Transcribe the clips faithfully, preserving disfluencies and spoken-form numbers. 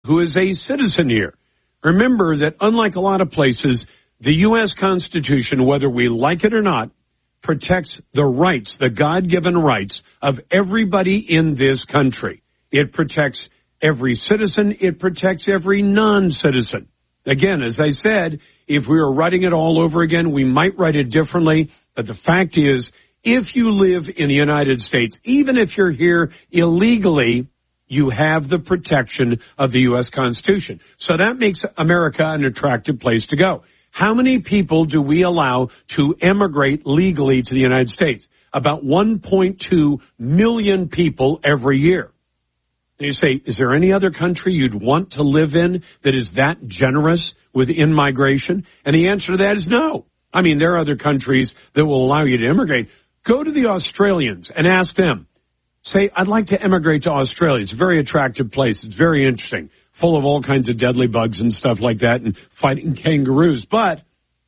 who is a citizen here. Remember that unlike a lot of places, the U S Constitution, whether we like it or not, protects the rights, the God-given rights of everybody in this country. It protects every citizen. It protects every non-citizen. Again, as I said, if we were writing it all over again, we might write it differently. But the fact is, if you live in the United States, even if you're here illegally, you have the protection of the U S Constitution. So that makes America an attractive place to go. How many people do we allow to emigrate legally to the United States? About one point two million people every year. And you say, is there any other country you'd want to live in that is that generous with in-migration? And the answer to that is no. I mean, there are other countries that will allow you to immigrate. Go to the Australians and ask them. Say, I'd like to emigrate to Australia. It's a very attractive place. It's very interesting, full of all kinds of deadly bugs and stuff like that and fighting kangaroos. But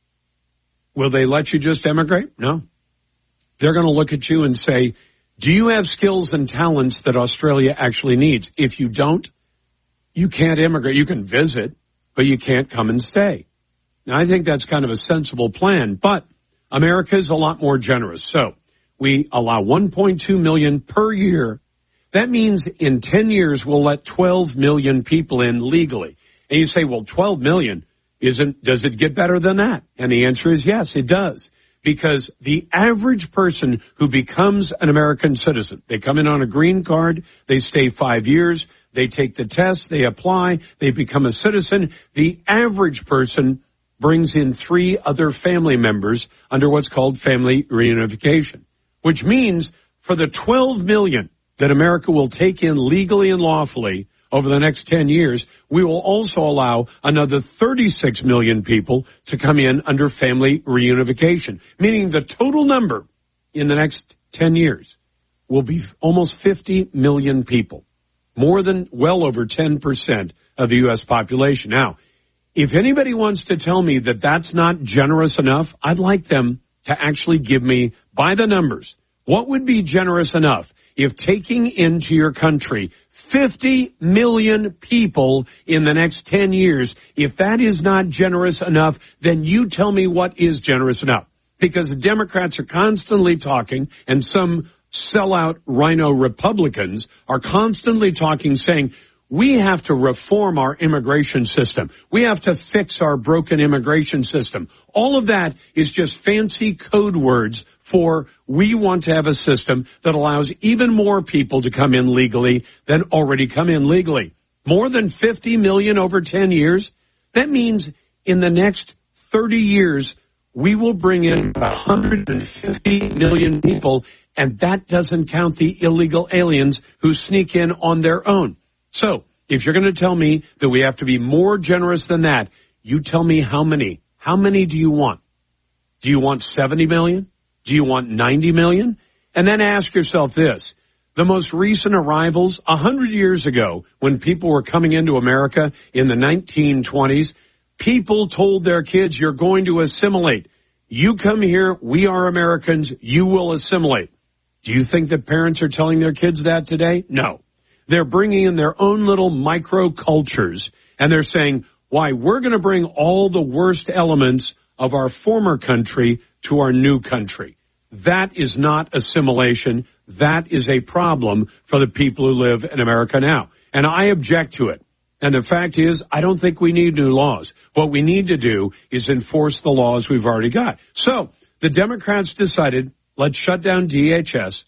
will they let you just emigrate? No. They're going to look at you and say, do you have skills and talents that Australia actually needs? If you don't, you can't immigrate. You can visit, but you can't come and stay. Now, I think that's kind of a sensible plan, but America is a lot more generous. So we allow one point two million per year. That means in ten years, we'll let twelve million people in legally. And you say, well, twelve million, isn't, does it get better than that? And the answer is yes, it does. Because the average person who becomes an American citizen, they come in on a green card, they stay five years, they take the test, they apply, they become a citizen. The average person brings in three other family members under what's called family reunification, which means for the twelve million that America will take in legally and lawfully over the next ten years, we will also allow another thirty-six million people to come in under family reunification, meaning the total number in the next ten years will be almost fifty million people, more than well over ten percent of the U S population. Now, if anybody wants to tell me that that's not generous enough, I'd like them to actually give me, by the numbers, what would be generous enough if taking into your country fifty million people in the next ten years, if that is not generous enough, then you tell me what is generous enough. Because the Democrats are constantly talking, and some sellout rhino Republicans are constantly talking, saying, we have to reform our immigration system. We have to fix our broken immigration system. All of that is just fancy code words for we want to have a system that allows even more people to come in legally than already come in legally. More than fifty million over ten years. That means in the next thirty years, we will bring in one hundred fifty million people, and that doesn't count the illegal aliens who sneak in on their own. So, if you're going to tell me that we have to be more generous than that, you tell me how many. How many do you want? Do you want seventy million? Do you want ninety million? And then ask yourself this. The most recent arrivals, one hundred years ago, when people were coming into America in the nineteen twenties, people told their kids, you're going to assimilate. You come here, we are Americans, you will assimilate. Do you think that parents are telling their kids that today? No. They're bringing in their own little micro cultures, and they're saying, why, we're going to bring all the worst elements of our former country to our new country. That is not assimilation. That is a problem for the people who live in America now. And I object to it. And the fact is, I don't think we need new laws. What we need to do is enforce the laws we've already got. So the Democrats decided, let's shut down D H S.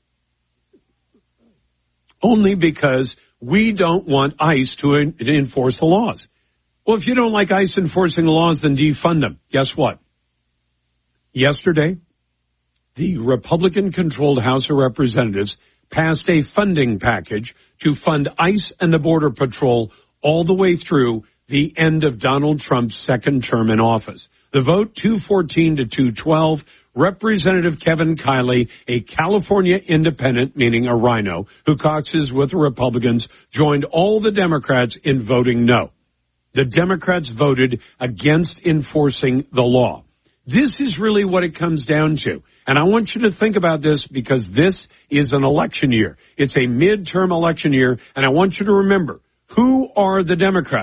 Only because we don't want ICE to enforce the laws. Well, if you don't like ICE enforcing the laws, then defund them. Guess what? Yesterday, the Republican-controlled House of Representatives passed a funding package to fund ICE and the Border Patrol all the way through the end of Donald Trump's second term in office. The vote, two fourteen to two twelve, Representative Kevin Kiley, a California independent, meaning a rhino, who caucuses with the Republicans, joined all the Democrats in voting no. The Democrats voted against enforcing the law. This is really what it comes down to. And I want you to think about this because this is an election year. It's a midterm election year, and I want you to remember, who are the Democrats?